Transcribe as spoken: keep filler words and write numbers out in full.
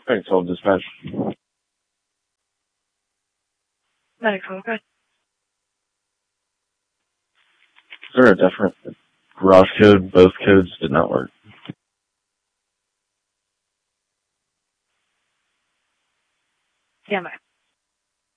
Thanks, hold dispatch. Medical, good. Is there a different garage code? Both codes did not work. Yeah, man.